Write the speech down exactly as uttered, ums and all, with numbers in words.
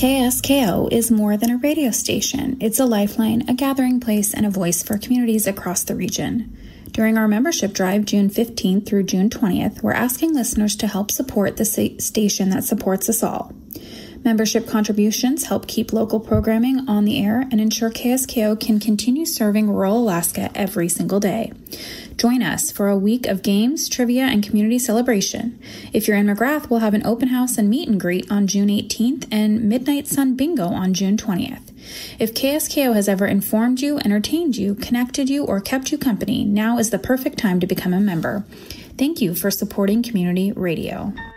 K S K O is more than a radio station. It's a lifeline, a gathering place, and a voice for communities across the region. During our membership drive, June fifteenth through June twentieth, we're asking listeners to help support the station that supports us all. Membership contributions help keep local programming on the air and ensure K S K O can continue serving rural Alaska every single day. Join us for a week of games, trivia, and community celebration. If you're in McGrath, we'll have an open house and meet and greet on June eighteenth and Midnight Sun Bingo on June twentieth. If K S K O has ever informed you, entertained you, connected you, or kept you company, now is the perfect time to become a member. Thank you for supporting community radio.